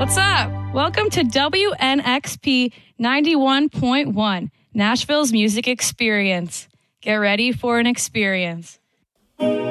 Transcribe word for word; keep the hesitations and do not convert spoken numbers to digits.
What's up? Welcome to W N X P ninety-one point one, Nashville's music experience. Get ready for an experience.